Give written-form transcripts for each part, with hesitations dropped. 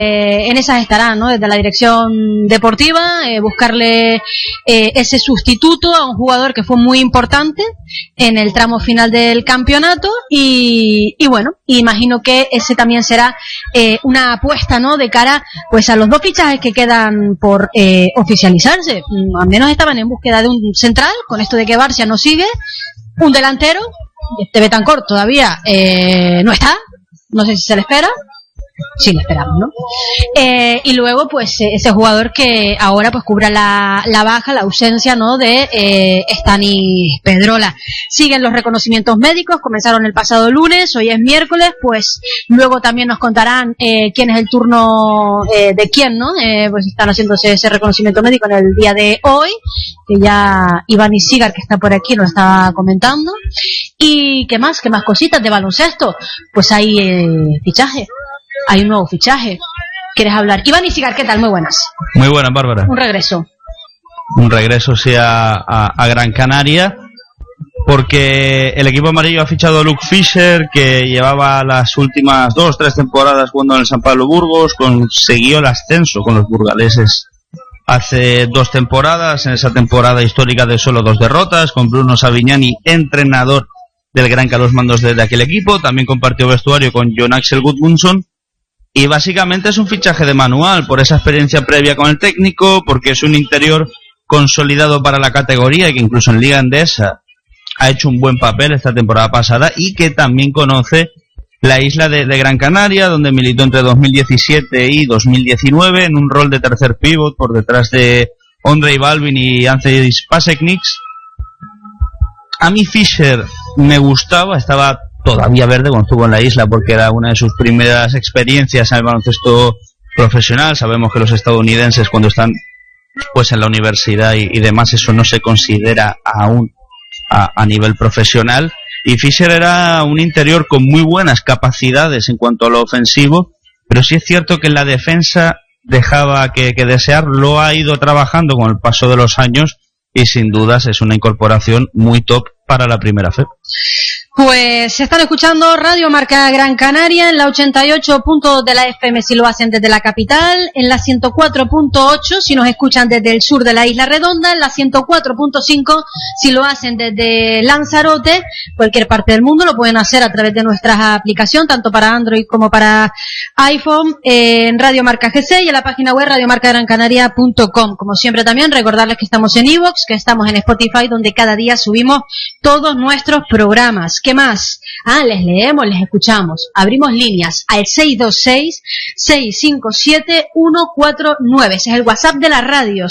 en esas estarán, ¿no? Desde la dirección deportiva, buscarle ese sustituto a un jugador que fue muy importante en el tramo final del campeonato y bueno, imagino que ese también será una apuesta, ¿no? De cara pues a los dos fichajes que quedan por oficializarse. Al menos estaban en búsqueda de un central, con esto de que Barcia no sigue, un delantero, este Betancourt todavía no está, no sé si se le espera. Sí, lo esperamos, ¿no? Y luego, pues, ese jugador que ahora, pues, cubra la baja, la ausencia, ¿no? De Stanis Pedrola. Siguen los reconocimientos médicos, comenzaron el pasado lunes, hoy es miércoles, pues, luego también nos contarán quién es el turno de quién, ¿no? Pues están haciéndose ese reconocimiento médico en el día de hoy, que ya Iván Isigar, que está por aquí, nos estaba comentando. Y, ¿qué más cositas de baloncesto? Pues hay fichaje. Hay un nuevo fichaje. ¿Quieres hablar? Iván Isigar, ¿qué tal? Muy buenas. Muy buenas, Bárbara. Un regreso, sí, a Gran Canaria, porque el equipo amarillo ha fichado a Luke Fisher, que llevaba las últimas 2-3 temporadas jugando en el San Pablo Burgos, consiguió el ascenso con los burgaleses hace 2 temporadas, en esa temporada histórica de solo 2 derrotas, con Bruno Savignani, entrenador del Granca a los mandos de aquel equipo. También compartió vestuario con John Axel Gudmundsson. Y básicamente es un fichaje de manual, por esa experiencia previa con el técnico, porque es un interior consolidado para la categoría y que incluso en Liga Endesa ha hecho un buen papel esta temporada pasada y que también conoce la isla de Gran Canaria, donde militó entre 2017 y 2019 en un rol de tercer pívot por detrás de Ondrej Balvin y Anthony Pasekniks. A mí Fisher me gustaba, estaba todavía verde cuando estuvo en la isla porque era una de sus primeras experiencias en el baloncesto profesional. Sabemos que los estadounidenses cuando están pues en la universidad y demás, eso no se considera aún a nivel profesional. Y Fisher era un interior con muy buenas capacidades en cuanto a lo ofensivo, pero sí es cierto que en la defensa dejaba que desear. Lo ha ido trabajando con el paso de los años y sin dudas es una incorporación muy top para la Primera FEP. Pues se están escuchando Radio Marca Gran Canaria en la 88 puntos de la FM si lo hacen desde la capital, en la 104.8 si nos escuchan desde el sur de la Isla Redonda, en la 104.5 si lo hacen desde Lanzarote, cualquier parte del mundo lo pueden hacer a través de nuestra aplicación, tanto para Android como para iPhone, en Radio Marca GC y en la página web radiomarcagrancanaria.com. Como siempre también recordarles que estamos en iVoox, que estamos en Spotify, donde cada día subimos todos nuestros programas. ¿Qué más? Les leemos, les escuchamos. Abrimos líneas al 626-657-149. Ese es el WhatsApp de la radio,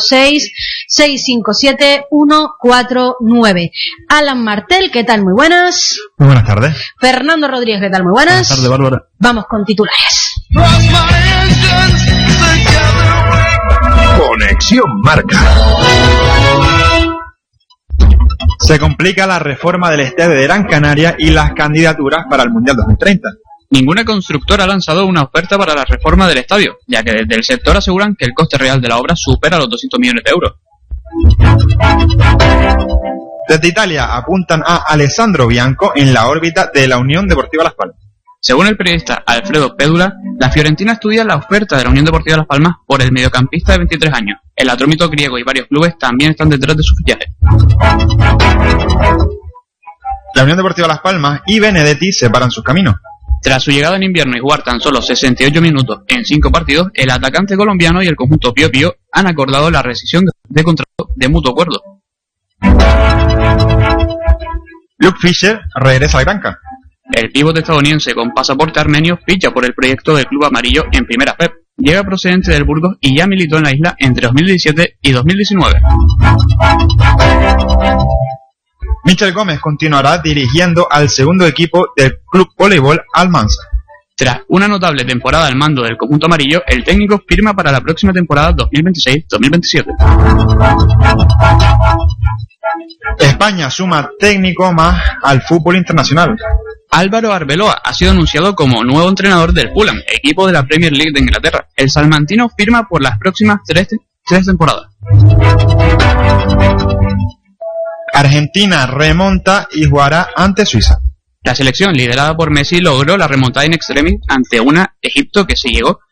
626-657-149. Alan Martel, ¿qué tal? Muy buenas. Muy buenas tardes. Fernando Rodríguez, ¿qué tal? Muy buenas. Buenas tardes, Bárbara. Vamos con titulares. Conexión Marca. Se complica la reforma del estadio de Gran Canaria y las candidaturas para el Mundial 2030. Ninguna constructora ha lanzado una oferta para la reforma del estadio, ya que desde el sector aseguran que el coste real de la obra supera los 200 millones de euros. Desde Italia apuntan a Alessandro Bianco en la órbita de la Unión Deportiva Las Palmas. Según el periodista Alfredo Pédula, la Fiorentina estudia la oferta de la Unión Deportiva Las Palmas por el mediocampista de 23 años. El Atrómito griego y varios clubes también están detrás de su fichaje. La Unión Deportiva Las Palmas y Benedetti separan sus caminos. Tras su llegada en invierno y jugar tan solo 68 minutos en 5 partidos, el atacante colombiano y el conjunto Pío Pío han acordado la rescisión de contrato de mutuo acuerdo. Luke Fisher regresa al Granca. El pivote estadounidense con pasaporte armenio ficha por el proyecto del Club Amarillo en Primera FEP. Llega procedente del Burgos y ya militó en la isla entre 2017 y 2019. Michel Gómez continuará dirigiendo al segundo equipo del Club Voleibol Almansa. Tras una notable temporada al mando del conjunto amarillo, el técnico firma para la próxima temporada 2026-2027. España suma técnico más al fútbol internacional. Álvaro Arbeloa ha sido anunciado como nuevo entrenador del Fulham, equipo de la Premier League de Inglaterra. El salmantino firma por las próximas tres temporadas. Argentina remonta y jugará ante Suiza. La selección liderada por Messi logró la remontada in extremis ante una Egipto que se llegó